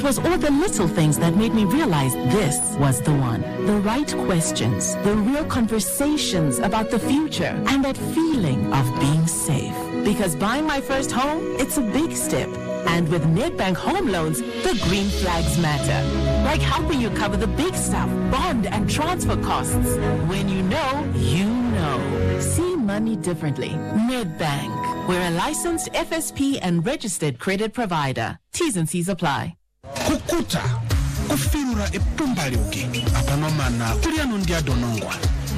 was all the little things that made me realize this was the one. The right questions, the real conversations about the future, and that feeling of being safe. Because buying my first home, it's a big step. And with Nedbank Home Loans, the green flags matter. Like helping you cover the big stuff, bond and transfer costs. When you know, you know. See money differently. Nedbank. We're a licensed FSP and registered credit provider. T's and C's apply. Kukuta. Kufirura epumbalioke. Apanomana kuriano ndia donongwa.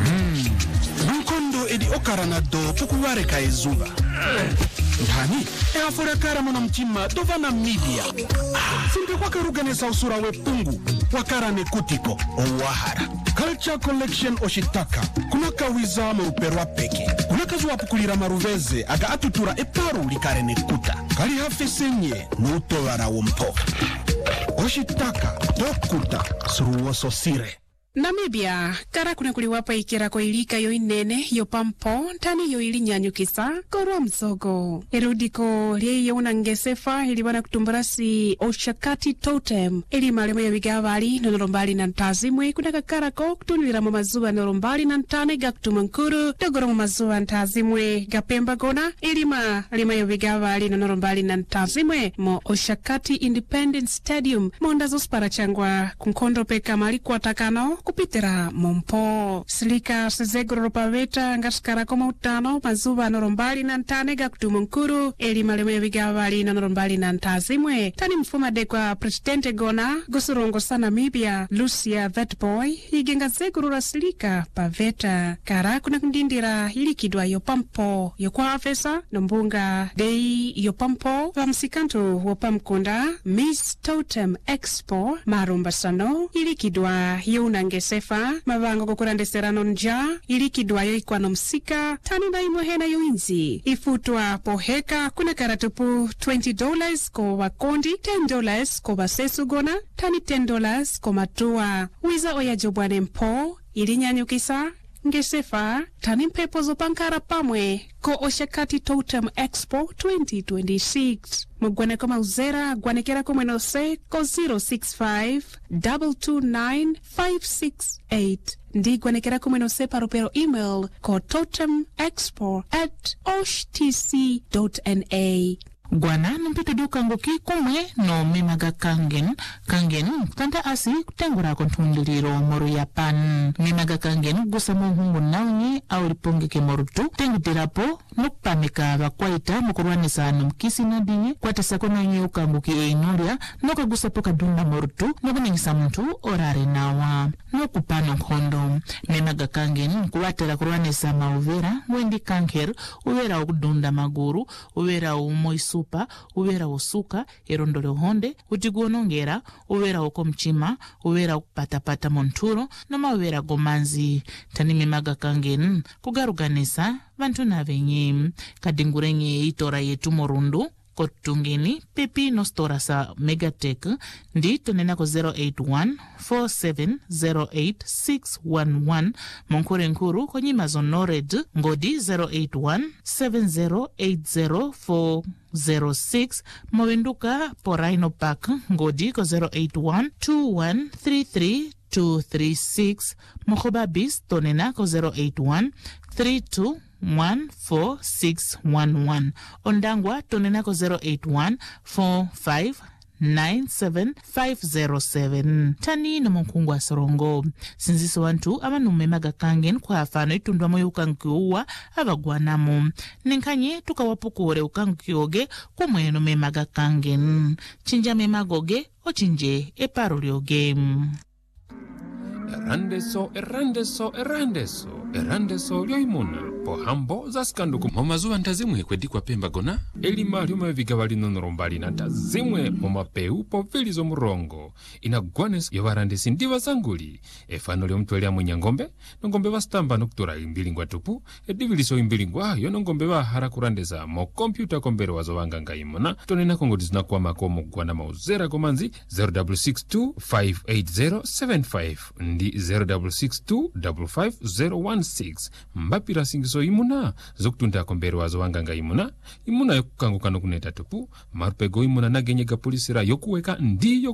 Nkondo edi okarana do pukuwareka ezuba. Ndani, eafurekara mwana mchima dovana media. Simpe kwa karuganesa usura wepungu, wakarane kutiko, owahara. Culture Collection Oshitaka, kunaka wizama uperwa peke. Kunaka zuwapukulira maruveze, aga atutura eparu likarene kuta. Kali hafesenye, nutovara wumpo. Oshitaka, dokuta, suruoso sire. Namibia, kara kuna kuliwapa ikirako ilika yo inene, yo pampo, tani yo ili nyanyukisa, koro msogo. Erudiko, liye unangesefa, iliwana kutumbarasi Oshakati Totem. Ili malemo ya wigawali, nonolombali na ntazimwe, kuna kakarako, kutunilira mamazuwa nolombali na ntane, gaktumankuru, dogoro mamazuwa ntazimwe, gapemba gona, ilima, lima ya wigawali, nonolombali na ntazimwe, mo Oshakati Independence Stadium, mondazo sparachangwa, kunkondo peka malikuwa takano, kupitira mompo. Silika sizeguro paveta ngaskara koma utano mazuva norombali na ntane gakutumunkuru eli malemo ya wigawali na norombali na ntazimwe. Tani mfuma dekwa presidente gona gusurongo sa Namibia Lucia Vetboy higenga zeguro silika paveta. Kara kuna kundindira ilikidwa yopampo yokwa afesa nombunga dei yopampo vamsikanto wopamkunda Miss Totem Expo marumba sano ilikidwa yunange sefa mavango kukurandeserano nja ilikidwayo ikwano msika tani na imohena yoinzi ifutwa poheka kuna karatupu $20 ko wakondi $10 ko basesugona tani $10 ko matua wiza oya jobwane mpo ilinyanyukisa ngesefa tani mpepo zopankara pamwe ko Oshakati Totem Expo 2026 mugwane koma uzera gwanekera komwenose ko 065-229-568 ndi gwanekera komwenose paropero email ko totem@oshtc.na. Gwana numpite duka ngoki kumwe no memaga kangen tanda asi kutengura kontundiliro moru yapan memaga kangen gusamo hungu naunyi au lipongeke morutu tengu tirapo nukpamika bakwaita mukurwanisa numkisi nadinye kwa tasako nanyi ukambuki einoria noka gusapoka dunda morutu nukunyisa muntu orare nawa nukupano kondo memaga kangen kuwatera kurwanisa mauvera wendi kanker uvera ukudunda maguru uvera umoisu supa, uvera usuka, erondole honde, utiguonongera, uvera ukomchima, uvera upatapata monturo, noma uvera gomanzi. Tani memaga kangen, kugaruganisa, vantu na venye, kadingurenye itora yetu morundu, kotungeni, pepi no stora sa Megatech, ndi tonena ko 081-4708-611, monkure nkuru konyi mazono red, ngodi 081-7080-406, Movenduka Poraino Park, ngodi ko 081-2133-236, Mokobabis tonena ko 081-3214-611. Ondangwa tonena ko 081-4597-507. Tani no mkungwa sorongo. Sinziso wantu ama numemaga kangen kwa afano itundwa moyo ukankiuwa abagwanamu. Nenkanye tukawapukure ukankioge kumwe no memaga kangen. Chinja memagoge o chinje eparulioge. Erandeso lyoimuna pohambo zaskanduku momazuwa ntazimwe kwedikwa pemba gona elima lyoma vigawali nonorombali na ntazimwe momapeu povilizo murongo inagwanes yovarandesi ndiva zanguli efano lyomtwelea munyangombe nongombe vastamba nokutura imbilingwa tupu ediviliso imbilingwa yo nongombe vahara kurandeza mo kompyuta kombere wazo vanganga imona tonena kongodi zinakwama komo gwana mauzera komanzi 06258075 ndi 0662550116 mbapira singiso imuna zokutunda kombere wazo wanganga imuna yokukanguka nokuneta tupu marupego imuna nagenyega polisira yokuweka ndiyo